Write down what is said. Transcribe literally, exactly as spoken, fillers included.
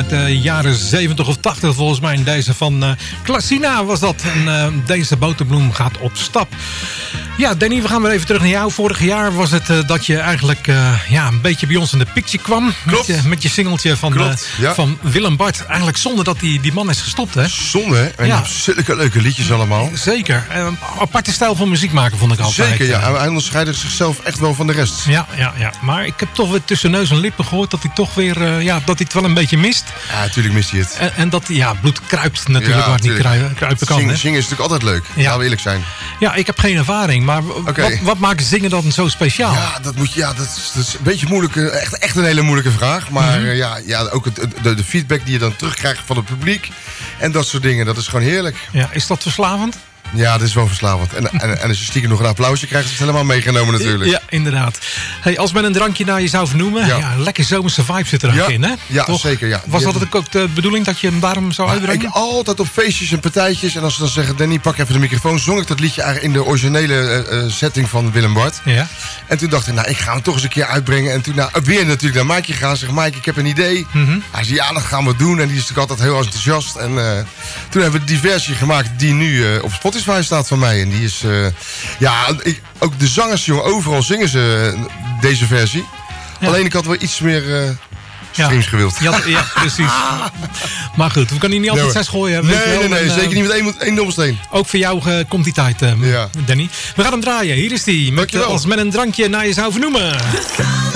uit de jaren zeventig of tachtig volgens mij. En deze van uh, Classina was dat. En uh, deze boterbloem gaat op stap. Ja, Danny, we gaan weer even terug naar jou. Vorig jaar was het uh, dat je eigenlijk uh, ja, een beetje bij ons in de picture kwam. Klopt. Met je, met je singeltje van, uh, ja. van Willem Bart. Eigenlijk zonder dat die, die man is gestopt, hè? Zonde, hè? En ja. zulke leuke liedjes allemaal. Zeker. Een aparte stijl van muziek maken vond ik altijd. Zeker, ja. Hij onderscheidde zichzelf echt wel van de rest. Ja, ja, ja. Maar ik heb toch weer tussen neus en lippen gehoord dat hij toch weer, uh, ja, dat hij het wel een beetje mist. Ja, natuurlijk mist hij het. En, en dat hij, ja, bloed kruipt natuurlijk ja, waar het niet kruipen, kruipen kan. Zingen, hè? zingen is natuurlijk altijd leuk. Ja. Laten we eerlijk zijn. Ja, ik heb geen ervaring. Maar okay. wat, wat maakt zingen dan zo speciaal? Ja, dat, moet, ja, dat, is, dat is een beetje moeilijk. Echt, echt een hele moeilijke vraag. Maar mm-hmm. ja, ja, ook het, de, de feedback die je dan terugkrijgt van het publiek. En dat soort dingen, dat is gewoon heerlijk. Ja, is dat verslavend? Ja, dat is wel verslavend. En, en, en als je stiekem nog een applausje krijgt, is het helemaal meegenomen natuurlijk. Ja, inderdaad. Hey, als men een drankje naar je zou vernoemen, ja. Ja, lekker zomerse vibe zit er ook ja. in, hè? Ja, Toch? zeker, ja. Was dat ook de bedoeling dat je hem daarom zou uitbrengen? Ik altijd op feestjes en partijtjes. En als ze dan zeggen, Danny, pak even de microfoon. Zong ik dat liedje eigenlijk in de originele uh, setting van Willem Bart. Ja. En toen dacht ik, nou, ik ga hem toch eens een keer uitbrengen. En toen nou, weer natuurlijk naar Mike gegaan. Zeg, Mike, ik heb een idee. Mm-hmm. Hij zei, ja, dat gaan we doen. En die is natuurlijk altijd heel enthousiast. En uh, toen hebben we die versie gemaakt die nu uh, op Spotify staat van mij. En die is, uh, ja, ik, ook de zangers, jongen, overal zingen ze uh, deze versie. Ja. Alleen ik had wel iets meer uh, streams ja. gewild. Ja, ja, precies. Maar goed, we kunnen niet altijd nee, zes gooien. Nee, nee, nee, nee, en, zeker niet met één, één dobbelsteen. Ook voor jou uh, komt die tijd, uh, ja. Danny. We gaan hem draaien. Hier is die. Met, uh, als men een drankje naar je zou vernoemen.